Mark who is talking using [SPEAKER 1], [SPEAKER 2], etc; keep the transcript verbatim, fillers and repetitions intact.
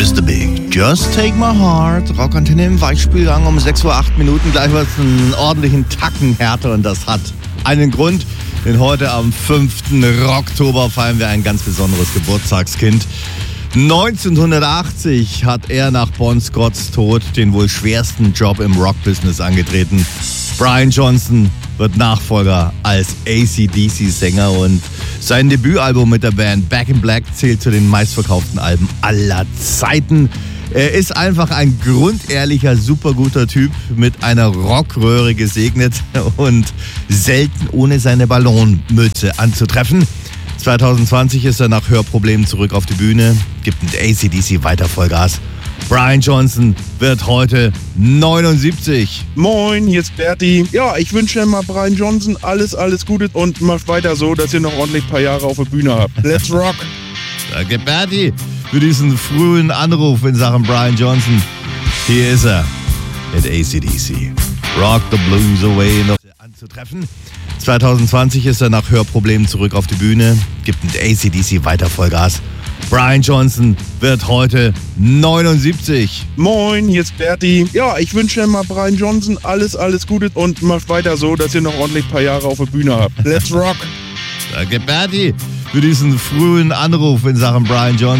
[SPEAKER 1] Mister Big, Just Take My Heart. Rockantenne im Weichspülgang um sechs Uhr acht Minuten. Gleich wird es einen ordentlichen Tacken härter und das hat einen Grund. Denn heute am fünften Oktober feiern wir ein ganz besonderes Geburtstagskind. neunzehnhundertachtzig hat er nach Bon Scotts Tod den wohl schwersten Job im Rockbusiness angetreten. Brian Johnson wird Nachfolger als A C D C-Sänger und sein Debütalbum mit der Band Back in Black zählt zu den meistverkauften Alben aller Zeiten. Er ist einfach ein grundehrlicher, superguter Typ mit einer Rockröhre gesegnet und selten ohne seine Ballonmütze anzutreffen. zwanzig zwanzig ist er nach Hörproblemen zurück auf die Bühne, gibt mit A C D C weiter Vollgas. Brian Johnson wird heute neunundsiebzig.
[SPEAKER 2] Moin, hier ist Berti. Ja, ich wünsche mal Brian Johnson alles, alles Gute und macht weiter so, dass ihr noch ordentlich ein paar Jahre auf der Bühne habt. Let's rock!
[SPEAKER 1] Danke, Berti, für diesen frühen Anruf in Sachen Brian Johnson. Hier ist er mit A C D C. Rock the Blues Away noch anzutreffen. zwanzig zwanzig ist er nach Hörproblemen zurück auf die Bühne, gibt mit A C D C weiter Vollgas. Brian Johnson wird heute neunundsiebzig.
[SPEAKER 2] Moin, hier ist Berti. Ja, ich wünsche mal Brian Johnson alles, alles Gute und macht weiter so, dass ihr noch ordentlich ein paar Jahre auf der Bühne habt. Let's rock!
[SPEAKER 1] Danke, Berti, für diesen frühen Anruf in Sachen Brian Johnson.